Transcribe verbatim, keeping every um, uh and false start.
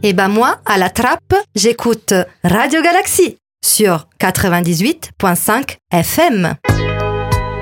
Et ben moi, à la trappe, j'écoute Radio Galaxy sur quatre-vingt-dix-huit virgule cinq F M.